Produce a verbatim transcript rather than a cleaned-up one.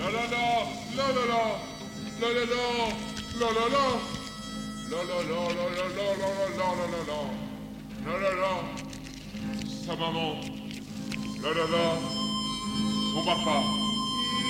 La la la, la la la, la la la, la la la, la la la, la la la, la la la, la la la, la la la, sa maman, la la la, son papa.